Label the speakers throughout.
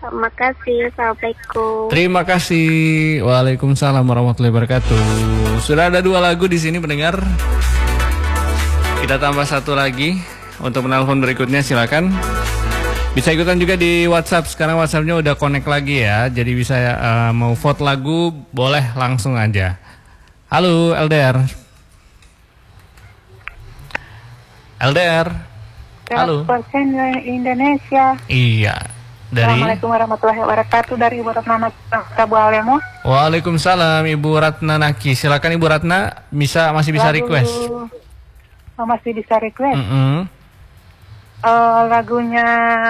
Speaker 1: Makasih, assalamualaikum.
Speaker 2: Terima kasih. Waalaikumsalam warahmatullahi wabarakatuh. Sudah ada 2 lagu di sini pendengar. Kita tambah 1 lagi untuk penelpon berikutnya, silakan. Bisa ikutan juga di WhatsApp. Sekarang WhatsAppnya udah connect lagi ya. Jadi bisa mau vote lagu boleh langsung aja. Halo LDR. LDR. Halo.
Speaker 3: Persen Indonesia.
Speaker 2: Iya. Dari
Speaker 3: Assalamualaikum warahmatullahi wabarakatuh. Dari Ibu Ratna Prabu Alemo.
Speaker 2: Waalaikumsalam Ibu Ratna Naki. Silakan Ibu Ratna, masih bisa request.
Speaker 3: Masih bisa request. Lagunya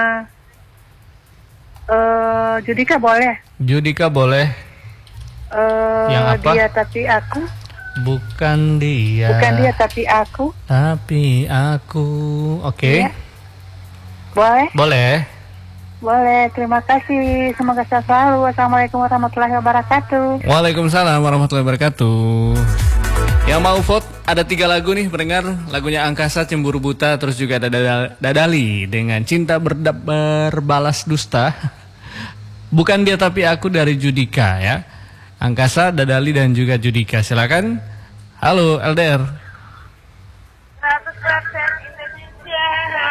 Speaker 3: Judika boleh.
Speaker 2: Judika boleh. Yang apa?
Speaker 3: Dia tapi aku.
Speaker 2: Bukan dia.
Speaker 3: Bukan dia tapi aku.
Speaker 2: Tapi aku. Oke.
Speaker 3: Iya. Boleh?
Speaker 2: Boleh.
Speaker 3: Boleh, terima kasih. Semoga sehat selalu. Assalamualaikum warahmatullahi wabarakatuh.
Speaker 2: Waalaikumsalam warahmatullahi wabarakatuh. Yang mau vote ada 3 lagu nih pendengar. Lagunya Angkasa, Cemburu Buta, terus juga ada Dadali dengan Cinta Berbalas Dusta. Bukan dia tapi aku dari Judika ya. Angkasa, Dadali dan juga Judika. Silakan. Halo LDR.
Speaker 1: 100% Indonesia,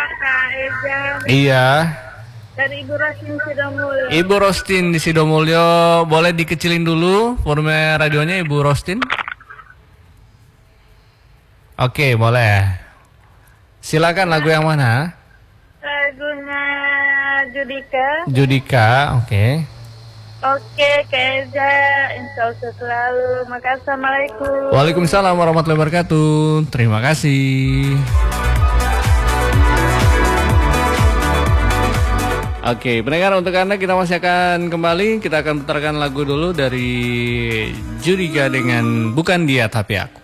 Speaker 2: Iya.
Speaker 1: dari Ibu Rostin Sidomulyo.
Speaker 2: Ibu Rostin di Sidomulyo, boleh dikecilin dulu volume radionya Ibu Rostin? Oke, boleh. Silakan lagu yang mana?
Speaker 1: Lagunya Judika.
Speaker 2: Judika, oke.
Speaker 1: Oke, Keza, insya Allah selalu. Makasih, assalamualaikum.
Speaker 2: Waalaikumsalam warahmatullahi wabarakatuh. Terima kasih. Oke, pendengar, untuk Anda kita masih akan kembali. Kita akan putarkan lagu dulu dari Judika dengan Bukan Dia Tapi Aku.